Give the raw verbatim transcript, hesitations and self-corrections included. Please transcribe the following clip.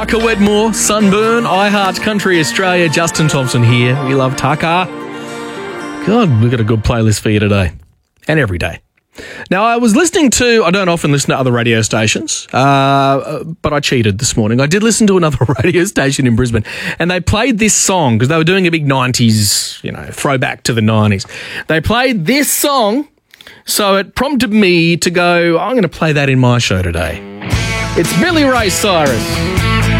Tucker Wedmore, Sunburn, iHeart Country Australia, Justin Thompson here. We love Tucker. God, we've got a good playlist for you today and every day. Now, I was listening to, I don't often listen to other radio stations, uh, but I cheated this morning. I did listen to another radio station in Brisbane, and they played this song because they were doing a big nineties, you know, throwback to the nineties. They played this song, so it prompted me to go, I'm going to play that in my show today. It's Billy Ray Cyrus.